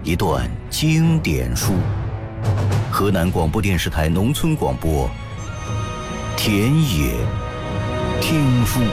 一段经典书。河南广播电视台农村广播，田野听书。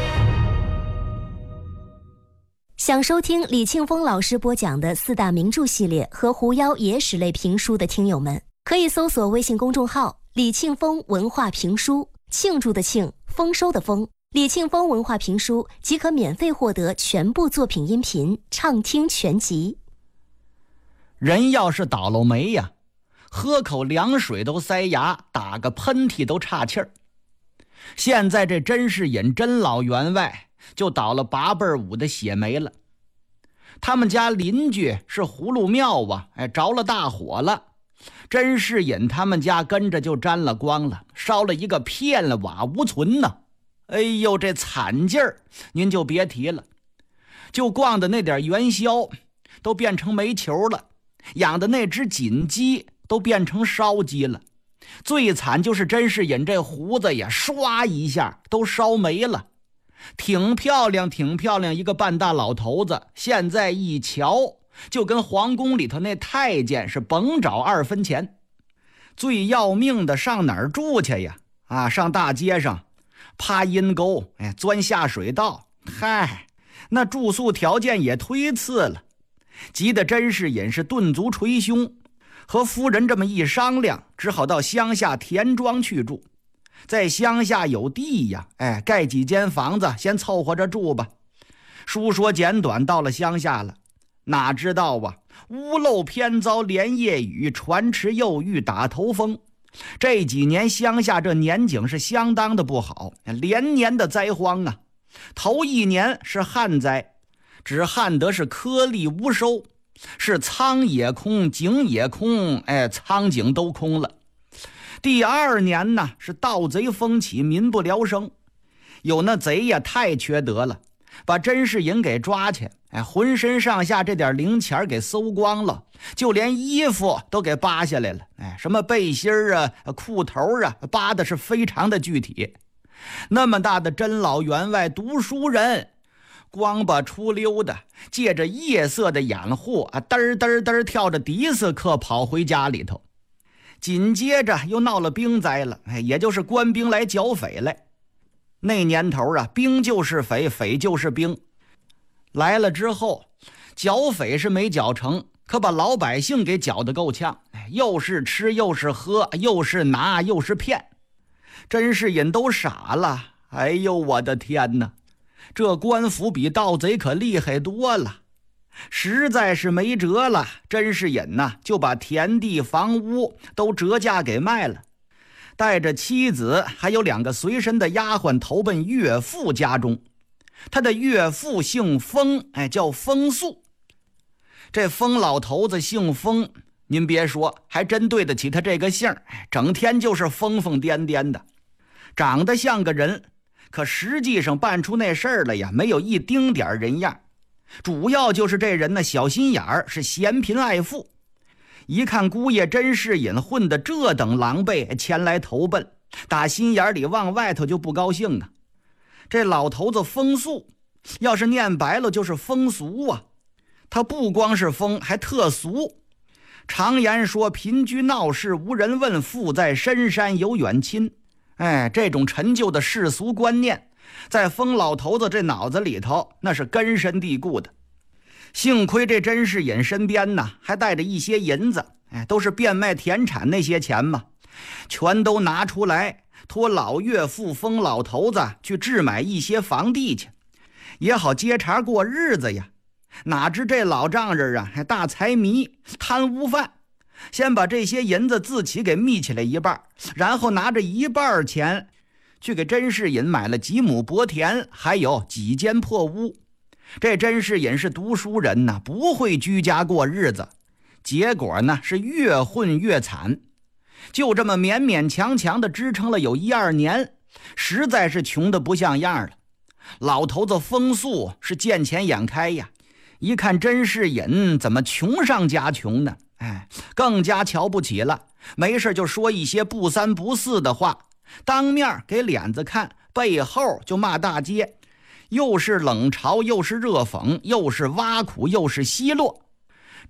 想收听李庆峰老师播讲的四大名著系列和狐妖野史类评书的听友们，可以搜索微信公众号李庆峰文化评书，庆祝的庆，丰收的丰，李庆峰文化评书即可免费获得全部作品音频畅听全集。 人要是倒了霉呀，喝口凉水都塞牙，打个喷嚏都岔气儿。现在这甄士隐甄老员外就倒了8辈5的血霉了。他们家邻居是葫芦庙啊，着了大火了。甄士隐他们家跟着就沾了光了，烧了一个片了瓦无存呢。哎呦，这惨劲儿您就别提了。就逛的那点元宵都变成煤球了，养的那只锦鸡都变成烧鸡了。最惨就是甄士隐这胡子呀，唰一下都烧没了。挺漂亮一个半大老头子，现在一瞧就跟皇宫里头那太监是甭找2分钱。最要命的上哪儿住去呀？上大街上趴阴沟，钻下水道。嗨，那住宿条件也忒次了。急得甄士隐是顿足捶胸，和夫人这么一商量，只好到乡下田庄去住。在乡下有地呀，盖几间房子先凑合着住吧。书说简短，到了乡下了，哪知道啊，屋漏偏遭连夜雨，船迟又遇打头风。这几年乡下这年景是相当的不好，连年的灾荒啊。头1年是旱灾，只旱得是颗粒无收，是仓也空，井也空，仓井都空了。第2年呢，是盗贼风起，民不聊生。有那贼呀，太缺德了，把甄士隐给抓去，浑身上下这点零钱给搜光了，就连衣服都给扒下来了，什么背心啊、裤头啊，扒的是非常的具体。那么大的甄老员外读书人，光把出溜的，借着夜色的掩护，嘚嘚嘚跳着迪斯科跑回家里头。紧接着又闹了兵灾了，也就是官兵来剿匪来。那年头啊，兵就是匪，匪就是兵。来了之后，剿匪是没剿成，可把老百姓给剿得够呛，又是吃又是喝，又是拿又是骗。甄士隐都傻了，哎呦我的天哪，这官府比盗贼可厉害多了。实在是没辙了，甄士隐呐，就把田地房屋都折价给卖了，带着妻子还有2个随身的丫鬟投奔岳父家中。他的岳父姓封，叫封肃。这封老头子姓封，您别说，还真对得起他这个姓，整天就是疯疯癫癫的，长得像个人，可实际上办出那事儿来呀，没有一丁点人样。主要就是这人呢，小心眼儿，是嫌贫爱富。一看姑爷甄士隐混得这等狼狈，前来投奔，打心眼里往外头就不高兴啊。这老头子风俗，要是念白了就是风俗啊。他不光是疯，还特俗。常言说贫居闹市无人问，富在深山有远亲。这种陈旧的世俗观念在疯老头子这脑子里头那是根深蒂固的。幸亏这甄士隐身边呢还带着一些银子，都是变卖田产那些钱嘛，全都拿出来托老岳父疯老头子去置买一些房地去，也好接茬过日子呀。哪知这老丈人啊，还大财迷贪污犯，先把这些银子自己给密起来一半，然后拿着一半钱去给甄士隐买了几亩薄田，还有几间破屋。这甄士隐是读书人呢，不会居家过日子，结果呢是越混越惨。就这么勉勉强强的支撑了有1-2年，实在是穷得不像样了。老头子风肃是见钱眼开呀，一看甄士隐怎么穷上加穷呢，更加瞧不起了，没事就说一些不三不四的话，当面给脸子看，背后就骂大街，又是冷嘲又是热讽，又是挖苦又是奚落。